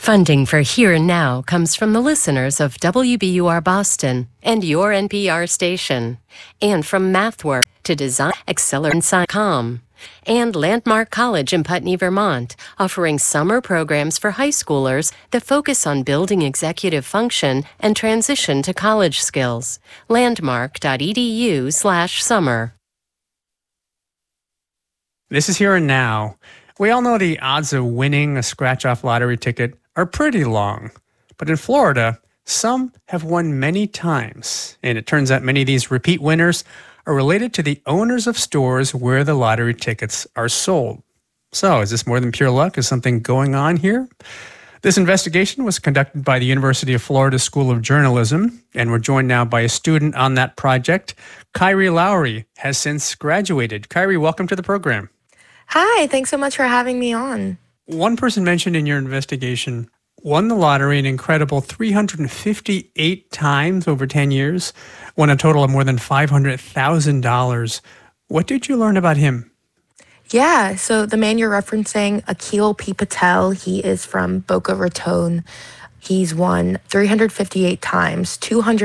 Funding for Here and Now comes from the listeners of WBUR Boston and your NPR station, and from MathWorks to Design Accelerate.com, and Landmark College in Putney, Vermont, offering summer programs for high schoolers that focus on building executive function and transition to college skills. Landmark.edu/summer. This is Here and Now. We all know the odds of winning a scratch-off lottery ticket are pretty long. But in Florida, some have won many times. And it turns out many of these repeat winners are related to the owners of stores where the lottery tickets are sold. So, is this more than pure luck? Is something going on here? This investigation was conducted by the University of Florida School of Journalism, and we're joined now by a student on that project. Kyrie Lowry has since graduated. Kyrie, welcome to the program. Hi, thanks so much for having me on. One person mentioned in your investigation won the lottery an incredible 358 times over 10 years, won a total of more than $500,000. What did you learn about him? Yeah, so the man you're referencing, Akil P. Patel, he is from Boca Raton. He's won 358 times,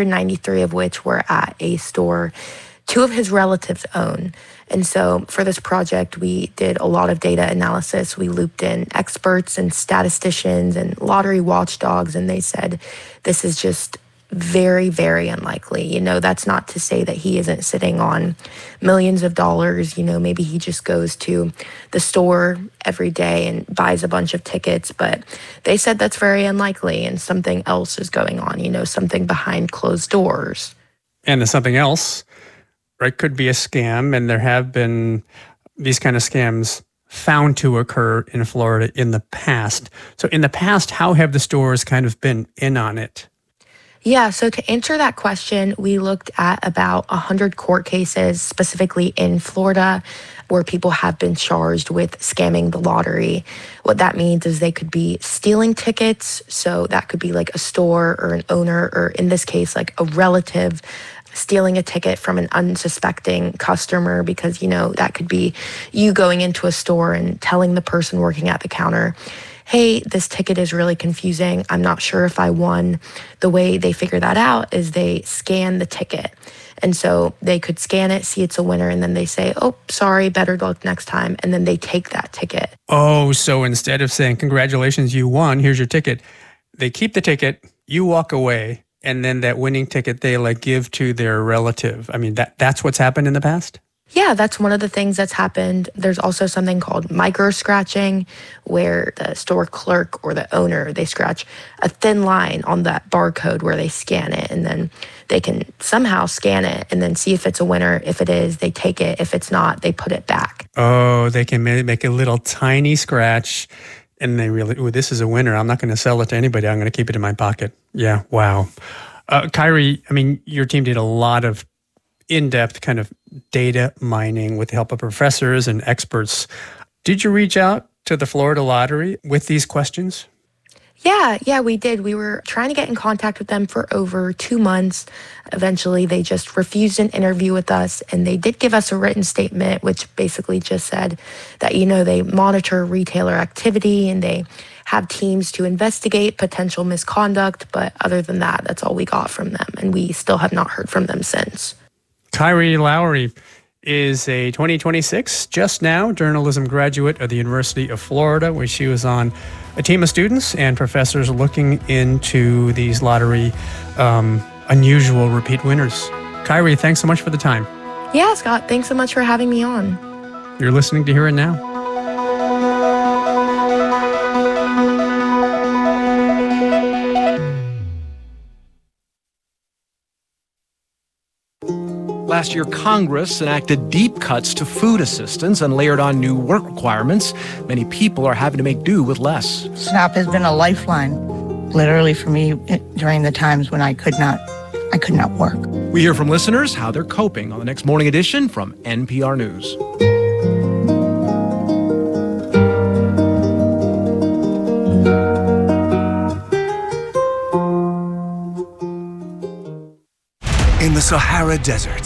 293 of which were at a store 2 of his relatives own. And so for this project, we did a lot of data analysis. We looped in experts and statisticians and lottery watchdogs, and they said this is just very, very unlikely. You know, that's not to say that he isn't sitting on millions of dollars. You know, maybe he just goes to the store every day and buys a bunch of tickets, but they said that's very unlikely and something else is going on, you know, something behind closed doors. And the something else, right, could be a scam, and there have been these kind of scams found to occur in Florida in the past. So in the past, how have the stores kind of been in on it? Yeah, so to answer that question, we looked at about 100 court cases, specifically in Florida, where people have been charged with scamming the lottery. What that means is they could be stealing tickets, so that could be like a store or an owner, or in this case, like a relative stealing a ticket from an unsuspecting customer, because, you know, that could be you going into a store and telling the person working at the counter, hey, this ticket is really confusing. I'm not sure if I won. The way they figure that out is they scan the ticket. And so they could scan it, see it's a winner, and then they say, oh, sorry, better luck next time. And then they take that ticket. Oh, so instead of saying, congratulations, you won, here's your ticket, they keep the ticket, you walk away, and then that winning ticket they give to their relative. I mean, that's what's happened in the past? Yeah, that's one of the things that's happened. There's also something called micro-scratching, where the store clerk or the owner, they scratch a thin line on that barcode where they scan it, and then they can somehow scan it and then see if it's a winner. If it is, they take it. If it's not, they put it back. Oh, they can make a little tiny scratch, and they really, oh, this is a winner. I'm not going to sell it to anybody. I'm going to keep it in my pocket. Yeah, wow. Kyrie, I mean, your team did a lot of in-depth kind of data mining with the help of professors and experts. Did you reach out to the Florida Lottery with these questions? Yeah, we did. We were trying to get in contact with them for over 2 months. Eventually, they just refused an interview with us, and they did give us a written statement, which basically just said that, you know, they monitor retailer activity and they have teams to investigate potential misconduct. But other than that, that's all we got from them, and we still have not heard from them since. Kyrie Lowry is a 2026, just now, journalism graduate of the University of Florida, where she was on a team of students and professors looking into these lottery unusual repeat winners. Kyrie, thanks so much for the time. Yeah, Scott, thanks so much for having me on. You're listening to Here and Now. Last year, Congress enacted deep cuts to food assistance and layered on new work requirements. Many people are having to make do with less. SNAP has been a lifeline, literally, for me during the times when I could not work. We hear from listeners how they're coping on the next Morning Edition from NPR News. In the Sahara Desert,